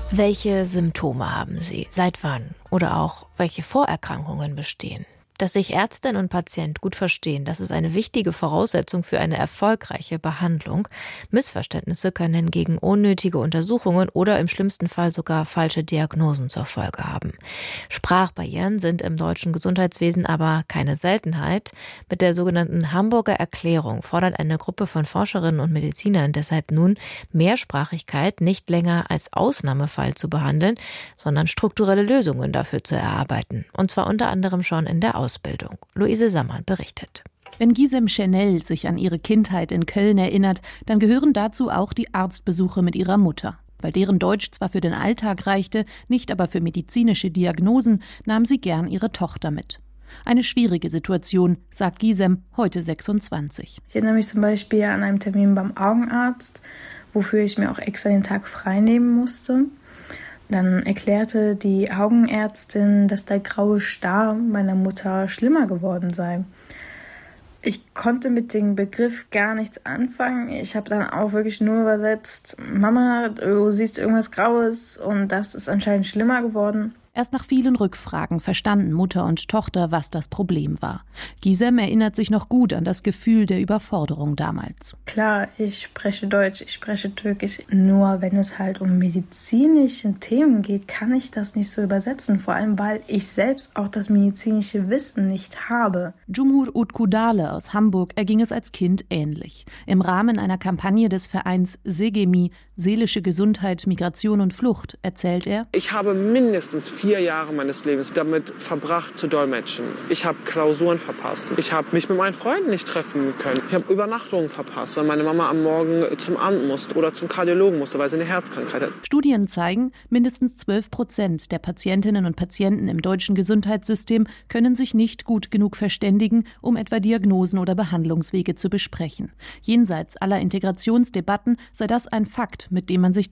Welche Symptome haben Sie? Seit wann? Oder auch, welche Vorerkrankungen bestehen? Dass sich Ärztin und Patient gut verstehen, das ist eine wichtige Voraussetzung für eine erfolgreiche Behandlung. Missverständnisse können hingegen unnötige Untersuchungen oder im schlimmsten Fall sogar falsche Diagnosen zur Folge haben. Sprachbarrieren sind im deutschen Gesundheitswesen aber keine Seltenheit. Mit der sogenannten Hamburger Erklärung fordert eine Gruppe von Forscherinnen und Medizinern deshalb nun, Mehrsprachigkeit nicht länger als Ausnahmefall zu behandeln, sondern strukturelle Lösungen dafür zu erarbeiten. Und zwar unter anderem schon in der Ausbildung. Luise Sammann berichtet. Wenn Gisem Chanel sich an ihre Kindheit in Köln erinnert, dann gehören dazu auch die Arztbesuche mit ihrer Mutter. Weil deren Deutsch zwar für den Alltag reichte, nicht aber für medizinische Diagnosen, nahm sie gern ihre Tochter mit. Eine schwierige Situation, sagt Gisem, heute 26. Ich erinnere mich zum Beispiel an einen Termin beim Augenarzt, wofür ich mir auch extra den Tag frei nehmen musste. Dann erklärte die Augenärztin, dass der graue Star meiner Mutter schlimmer geworden sei. Ich konnte mit dem Begriff gar nichts anfangen. Ich habe dann auch wirklich nur übersetzt, Mama, du siehst irgendwas Graues und das ist anscheinend schlimmer geworden. Erst nach vielen Rückfragen verstanden Mutter und Tochter, was das Problem war. Gisem erinnert sich noch gut an das Gefühl der Überforderung damals. Klar, ich spreche Deutsch, ich spreche Türkisch. Nur wenn es halt um medizinische Themen geht, kann ich das nicht so übersetzen. Vor allem, weil ich selbst auch das medizinische Wissen nicht habe. Cumhur Utkudale aus Hamburg erging es als Kind ähnlich. Im Rahmen einer Kampagne des Vereins SEGEMI, Seelische Gesundheit, Migration und Flucht, erzählt er: Ich habe mindestens 4 Jahre meines Lebens damit verbracht zu dolmetschen. Ich habe Klausuren verpasst. Ich habe mich mit meinen Freunden nicht treffen können. Ich habe Übernachtungen verpasst, weil meine Mama am Morgen zum Amt musste oder zum Kardiologen musste, weil sie eine Herzkrankheit hat. Studien zeigen, mindestens 12% der Patientinnen und Patienten im deutschen Gesundheitssystem können sich nicht gut genug verständigen, um etwa Diagnosen oder Behandlungswege zu besprechen. Jenseits aller Integrationsdebatten sei das ein Fakt, mit dem man sich